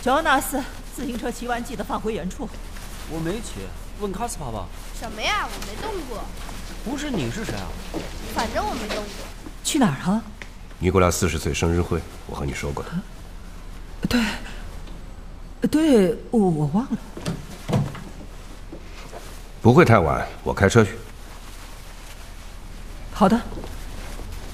乔纳斯，自行车骑完记得放回原处。 我没骑，问卡斯帕吧。 什么呀？我没动过。 不是你是谁啊？ 反正我没动过。 去哪儿啊？ 尼古拉40岁生日会，我和你说过的。 对，我忘了。 不会太晚，我开车去。 好的。